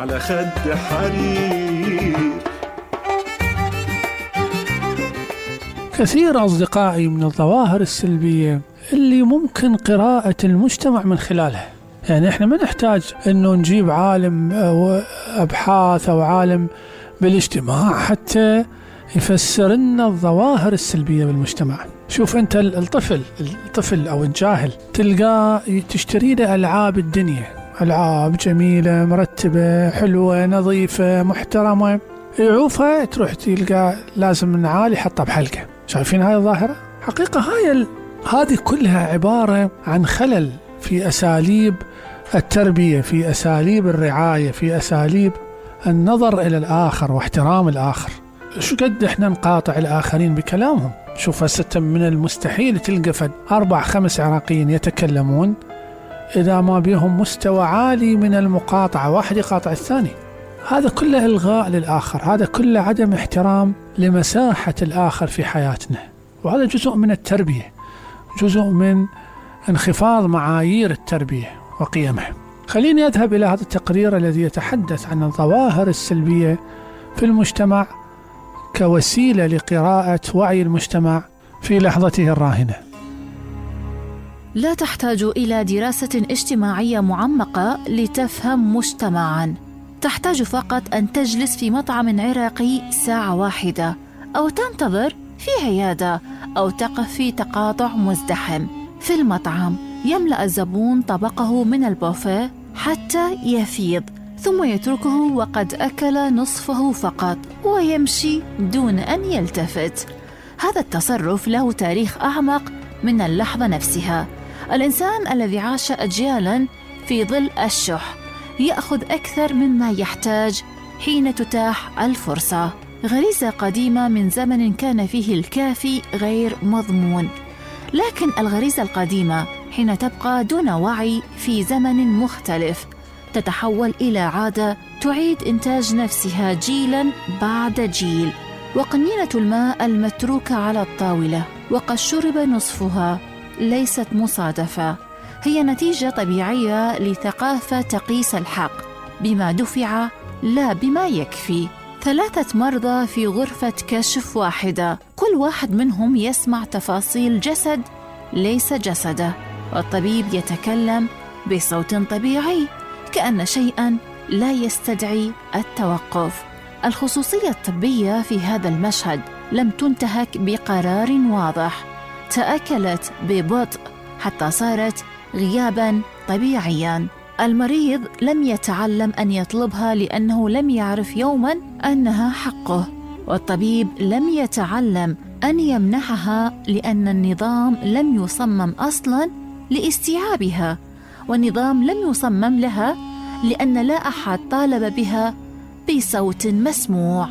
على خد حرير. كثير أصدقائي من الظواهر السلبية اللي ممكن قراءة المجتمع من خلالها. يعني إحنا ما نحتاج إنه نجيب عالم أو أبحاث أو عالم بالاجتماع حتى يفسر لنا الظواهر السلبية بالمجتمع. شوف أنت الطفل أو الجاهل تلقاه تشتري له ألعاب الدنيا، ألعاب جميلة مرتبة حلوة نظيفة محترمة، يعوفها تروح تلقى لازم نعالي حطها بحلقة. شايفين هاي الظاهرة؟ حقيقة هذه كلها عبارة عن خلل في أساليب التربية، في أساليب الرعاية، في أساليب النظر إلى الآخر واحترام الآخر. شو قد إحنا نقاطع الآخرين بكلامهم. شوف هسه من المستحيل تلقى 4-5 عراقيين يتكلمون إذا ما بيهم مستوى عالي من المقاطعة، واحد يقاطع الثاني. هذا كله إلغاء للآخر، هذا كله عدم احترام لمساحة الآخر في حياتنا، وهذا جزء من التربية، جزء من انخفاض معايير التربية وقيمها. خليني أذهب إلى هذا التقرير الذي يتحدث عن الظواهر السلبية في المجتمع كوسيلة لقراءة وعي المجتمع في لحظته الراهنة. لا تحتاج إلى دراسة اجتماعية معمقة لتفهم مجتمعاً. تحتاج فقط أن تجلس في مطعم عراقي ساعة واحدة، أو تنتظر في عيادة، أو تقف في تقاطع مزدحم. في المطعم يملأ الزبون طبقه من البوفيه حتى يفيض، ثم يتركه وقد أكل نصفه فقط ويمشي دون أن يلتفت. هذا التصرف له تاريخ أعمق من اللحظة نفسها. الإنسان الذي عاش أجيالاً في ظل الشح يأخذ أكثر مما يحتاج حين تتاح الفرصة. غريزة قديمة من زمن كان فيه الكافي غير مضمون. لكن الغريزة القديمة حين تبقى دون وعي في زمن مختلف تتحول إلى عادة تعيد إنتاج نفسها جيلاً بعد جيل. وقنينة الماء المتروكة على الطاولة وقد شرب نصفها ليست مصادفة، هي نتيجة طبيعية لثقافة تقيس الحق بما دفع لا بما يكفي. 3 مرضى في غرفة كشف واحدة، كل واحد منهم يسمع تفاصيل جسد ليس جسده، والطبيب يتكلم بصوت طبيعي كأن شيئاً لا يستدعي التوقف. الخصوصية الطبية في هذا المشهد لم تنتهك بقرار واضح، تأكلت ببطء حتى صارت غياباً طبيعياً. المريض لم يتعلم أن يطلبها لأنه لم يعرف يوماً أنها حقه، والطبيب لم يتعلم أن يمنحها لأن النظام لم يصمم أصلاً لاستيعابها، والنظام لم يصمم لها لأن لا أحد طالب بها بصوت مسموع.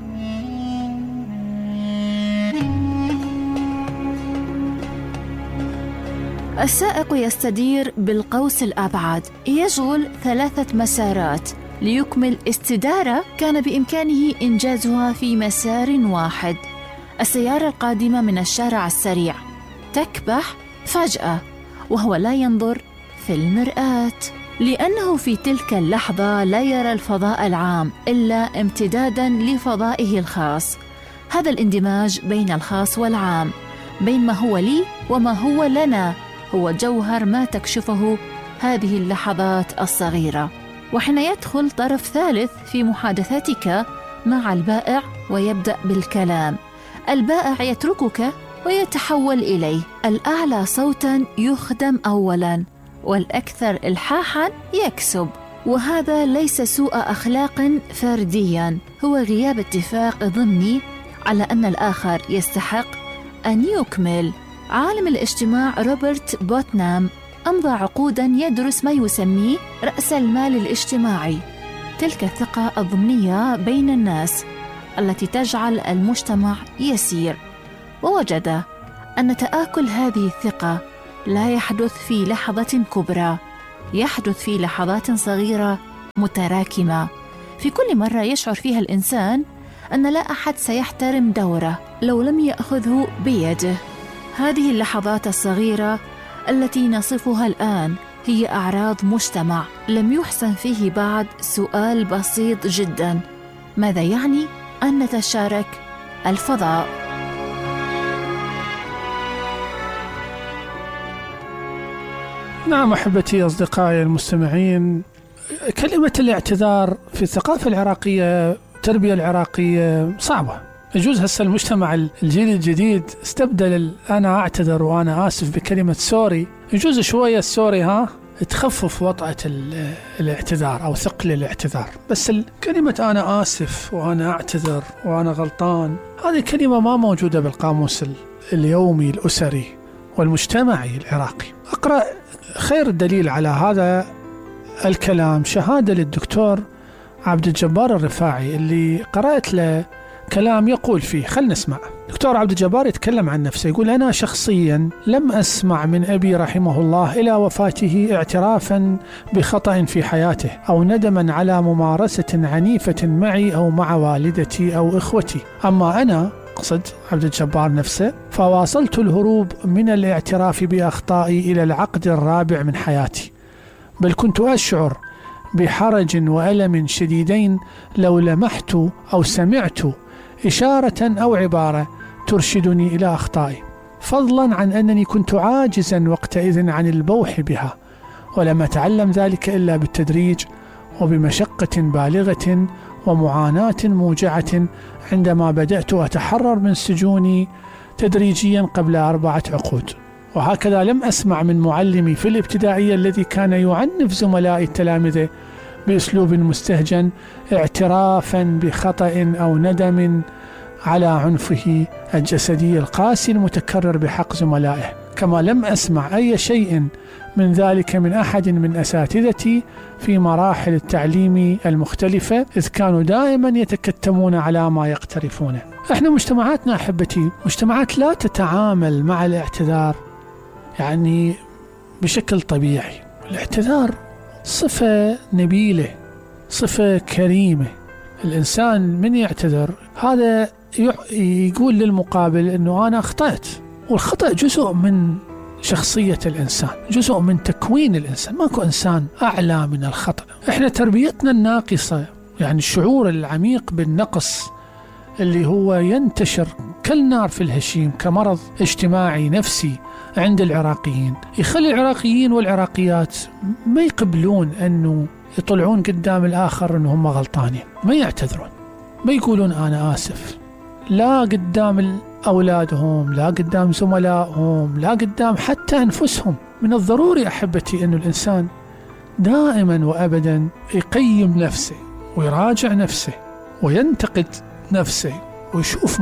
السائق يستدير بالقوس الأبعد، يشغل 3 مسارات ليكمل استدارة كان بإمكانه إنجازها في مسار واحد. السيارة القادمة من الشارع السريع تكبح فجأة وهو لا ينظر في المرآة، لأنه في تلك اللحظة لا يرى الفضاء العام إلا امتداداً لفضائه الخاص. هذا الاندماج بين الخاص والعام، بين ما هو لي وما هو لنا، هو جوهر ما تكشفه هذه اللحظات الصغيرة. وحين يدخل طرف ثالث في محادثتك مع البائع ويبدأ بالكلام، البائع يتركك ويتحول إليه. الأعلى صوتاً يخدم أولاً، والأكثر إلحاحاً يكسب. وهذا ليس سوء أخلاق فردياً، هو غياب اتفاق ضمني على أن الآخر يستحق أن يكمل. عالم الاجتماع روبرت بوتنام أمضى عقوداً يدرس ما يسميه رأس المال الاجتماعي، تلك الثقة الضمنية بين الناس التي تجعل المجتمع يسير. ووجد أن تآكل هذه الثقة لا يحدث في لحظة كبرى، يحدث في لحظات صغيرة متراكمة، في كل مرة يشعر فيها الإنسان أن لا أحد سيحترم دوره لو لم يأخذه بيده. هذه اللحظات الصغيرة التي نصفها الآن هي أعراض مجتمع لم يحسن فيه بعد سؤال بسيط جدا: ماذا يعني أن نتشارك الفضاء؟ نعم أحبتي أصدقائي المستمعين، كلمة الاعتذار في الثقافة العراقية، التربية العراقية صعبة. يجوز هسه المجتمع الجيل الجديد استبدل أنا أعتذر وأنا آسف بكلمة سوري. يجوز شوية السوري تخفف وطأة الاعتذار أو ثقل الاعتذار، بس كلمة أنا آسف وأنا أعتذر وأنا غلطان هذه كلمة ما موجودة بالقاموس اليومي الأسري والمجتمعي العراقي. أقرأ خير الدليل على هذا الكلام شهادة للدكتور عبد الجبار الرفاعي اللي قرأت له كلام يقول فيه. خلنا نسمع. دكتور عبد الجبار يتكلم عن نفسه، يقول: أنا شخصيا لم أسمع من أبي رحمه الله إلى وفاته اعترافا بخطأ في حياته أو ندما على ممارسة عنيفة معي أو مع والدتي أو إخوتي. أما أنا، قصد عبد الجبار نفسه، فواصلت الهروب من الاعتراف بأخطائي إلى العقد الرابع من حياتي، بل كنت أشعر بحرج وألم شديدين لو لمحت أو سمعت إشارة أو عبارة ترشدني إلى أخطائي، فضلا عن أنني كنت عاجزا وقتئذ عن البوح بها، ولم أتعلم ذلك إلا بالتدريج وبمشقة بالغة ومعاناة موجعة عندما بدأت أتحرر من سجوني تدريجيا قبل 4 عقود. وهكذا لم أسمع من معلمي في الابتدائية الذي كان يعنف زملائي التلامذة بأسلوب مستهجن اعترافا بخطأ أو ندم على عنفه الجسدي القاسي المتكرر بحق زملائه، كما لم أسمع أي شيء من ذلك من أحد من أساتذتي في مراحل التعليم المختلفة، إذ كانوا دائما يتكتمون على ما يقترفونه. احنا مجتمعاتنا أحبتي مجتمعات لا تتعامل مع الاعتذار يعني بشكل طبيعي. الاعتذار صفة نبيلة، صفة كريمة. الإنسان من يعتذر هذا يقول للمقابل أنه أنا أخطأت، والخطأ جزء من شخصية الإنسان، جزء من تكوين الإنسان. ماكو إنسان أعلى من الخطأ. إحنا تربيتنا الناقصة، يعني الشعور العميق بالنقص اللي هو ينتشر كالنار في الهشيم كمرض اجتماعي نفسي عند العراقيين، يخلي العراقيين والعراقيات ما يقبلون أنه يطلعون قدام الآخر أنهم غلطانين، ما يعتذرون، ما يقولون أنا آسف، لا قدام أولادهم، لا قدام زملائهم، لا قدام حتى أنفسهم. من الضروري أحبتي أن الإنسان دائما وأبدا يقيم نفسه ويراجع نفسه وينتقد نفسه ويشوف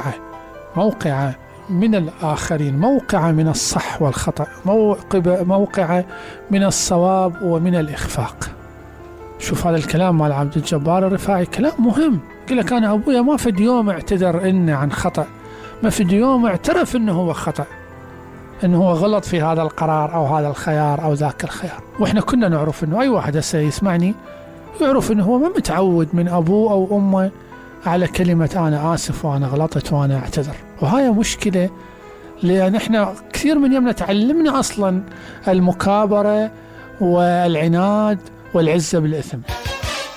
موقعه من الآخرين، موقعه من الصح والخطأ، موقعه من الصواب ومن الإخفاق. شوف هذا الكلام مال عبد الجبار الرفاعي كلام مهم. يقول لك أنا أبويا ما في يوم اعتذر إني عن خطأ، ما في يوم اعترف إنه هو خطأ، إنه هو غلط في هذا القرار أو هذا الخيار أو ذاك الخيار. وإحنا كنا نعرف إنه أي واحد هسه يسمعني يعرف إنه هو ما متعود من أبوه أو أمه على كلمة أنا آسف وأنا غلطت وأنا أعتذر. وهاي مشكلة، لأن إحنا كثير من يومنا تعلمنا أصلا المكابرة والعناد والعزة بالإثم.